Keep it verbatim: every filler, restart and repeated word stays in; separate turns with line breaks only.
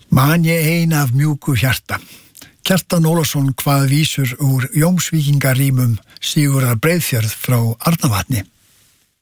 Man ég ein af mjúku hjarta. Kjartan Ólafsson kvað vísur úr Jómsvíkingarímum Sigurðar Breiðfjörð frá Arnarvatni.